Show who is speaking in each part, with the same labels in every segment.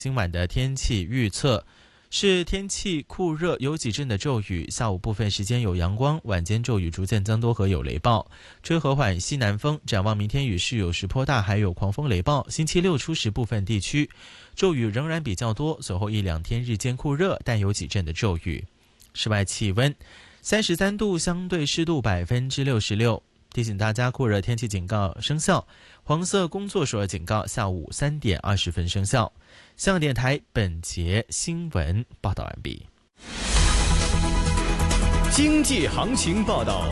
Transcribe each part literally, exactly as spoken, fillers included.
Speaker 1: 今晚的天气预测是天气酷热，有几阵的骤雨，下午部分时间有阳光，晚间骤雨逐渐增多和有雷暴，吹和缓西南风。展望明天雨势有时颇大，还有狂风雷暴。星期六初时部分地区骤雨仍然比较多，随后一两天日间酷热，但有几阵的骤雨。室外气温三十三度，相对湿度百分之六十六。提醒大家，酷热天气警告生效，黄色工作暑热警告下午三点二十分生效。香港电台本节新闻报道完毕。
Speaker 2: 经济行情报道。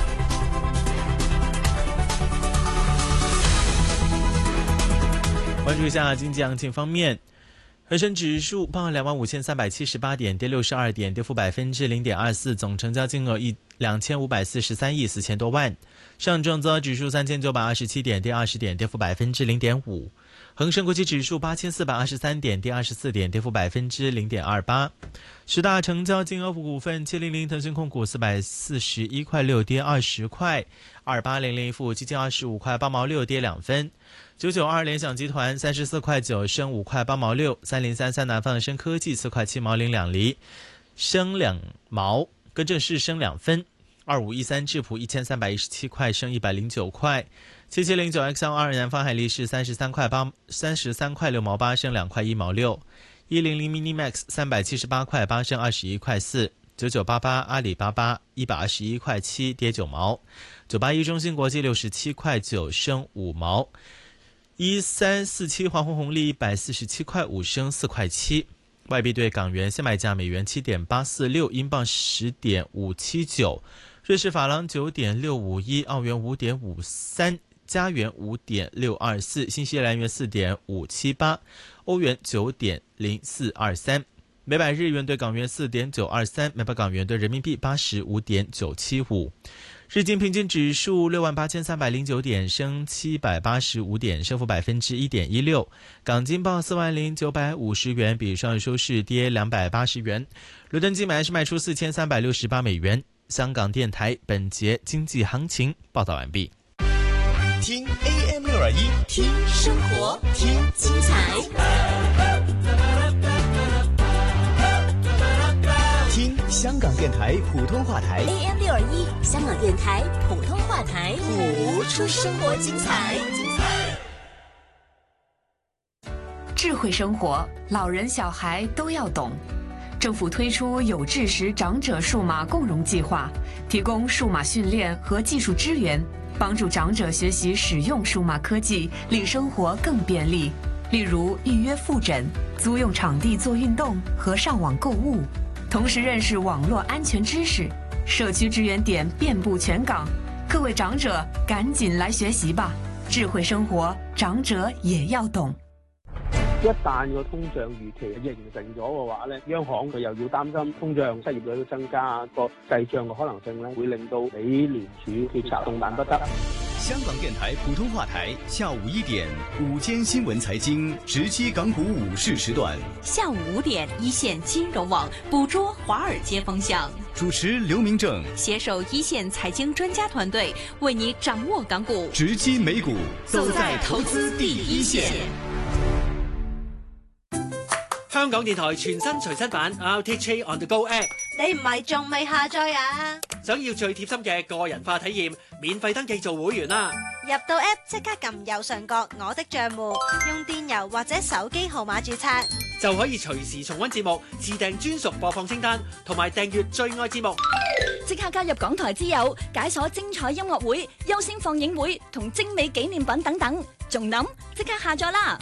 Speaker 1: 关注一下经济行情方面，恒生指数报两万五千三百七十八点，跌六十二点，跌幅百分之零点二四，总成交金额一两千五百四十三亿四千多万。上证综合指数三千九百二十七点，跌二十点，跌幅百分之零点五。恒生国际指数八千四百二十三点，跌二十四点，跌幅百分之零点二八。十大成交金额股份：七零零腾讯控股四百四十一块六，跌二十块；二八零零富基金二十五块八毛六，跌两分；九九二联想集团三十四块九，升五块八毛六；三零三三南方生科技四块七毛零两厘，升两毛，更正是升两分。二五一三智普一千三百一十七块，升一百零九块；七七零九 X L 二南方海力士三十三块八，三十三块六毛八，升两块一毛六；一零零 Minimax 三百七十八块八，升二十一块四；九九八八阿里巴巴一百二十一块七，跌九毛；九八一中芯国际六十七块九，升五毛；一三四七华虹红利一百四十七块五，升四块七。外币对港元现买价美元七点八四六，英镑十点五七九，瑞士法郎九点六五一，澳元五点五三，加元五点六二四，新西兰元四点五七八，欧元九点零四二三，每百日元对港元四点九二三，每百港元对人民币八十五点九七五。日经平均指数六万八千三百零九点，升七百八十五点，升幅百分之一点一六。港金报四万零九百五十元，比上日收市跌两百八十元。伦敦金买是卖出四千三百六十八美元。香港电台本节经济行情报道完毕。
Speaker 2: 听 A M 六二一，
Speaker 3: 听生活，听精彩。
Speaker 2: 听香港电台普通话台
Speaker 3: A M 六二一，香港电台普通话台，
Speaker 2: 谱
Speaker 3: 出生活精彩。
Speaker 4: 智慧生活，老人小孩都要懂。政府推出有志识长者数码共融计划，提供数码训练和技术支援，帮助长者学习使用数码科技，令生活更便利。例如预约复诊、租用场地做运动和上网购物，同时认识网络安全知识。社区支援点遍布全港，各位长者赶緊來學習吧！智慧生活，長者也要懂。
Speaker 5: 一旦個通脹預期形成咗嘅話咧，央行佢又要擔心通脹、失業率都增加，個滯脹嘅可能性咧，會令到美聯儲決策動彈不得。
Speaker 2: 香港電台普通話台下午一點，午間新聞財經直擊港股午市時段。
Speaker 3: 下午五點，一線金融網捕捉華爾街風向。
Speaker 2: 主持劉明正，
Speaker 3: 攜手一線財經專家團隊，為你掌握港股，
Speaker 2: 直擊美股，
Speaker 3: 走在投資第一線。
Speaker 6: 香港電台全新隨身版 R T H On The Go App，
Speaker 7: 你唔係仲未下載啊？
Speaker 6: 想要最貼心嘅個人化體驗，免費登記做會員啦！
Speaker 7: 入到 App 即刻撳右上角我的帳戶，用電郵或者手機號碼註冊，
Speaker 6: 就可以隨時重溫節目，自訂專屬播放清單，同埋訂閱最愛節目。
Speaker 8: 即刻加入港台之友，解鎖精彩音樂會、優先放映會同精美紀念品等等，仲諗即刻下載啦！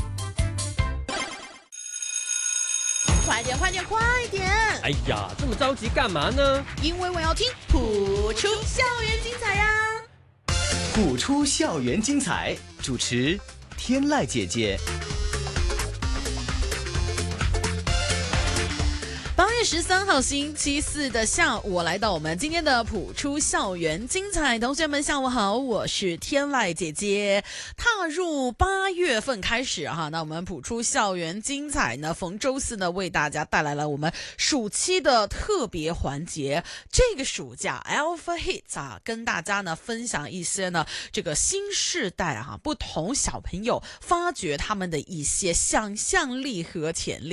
Speaker 7: 快點快點快點！
Speaker 9: 哎呀，這麼着急幹嘛呢？
Speaker 7: 因為我要聽譜出校園精彩呀！
Speaker 2: 譜出校園精彩，主持天籟姐姐。
Speaker 7: 八月
Speaker 10: 月十三号星期四的下午，我来到我们今天的普出校园精彩。同学们下午好，我是天籁姐姐。踏入八月份开始哈，那我们普出校园精彩呢，逢周四呢为大家带来了我们暑期的特别环节。这个暑假 Alpha Hits 啊，跟大家呢分享一些呢这个新世代哈、啊、不同小朋友发掘他们的一些想象力和潜力。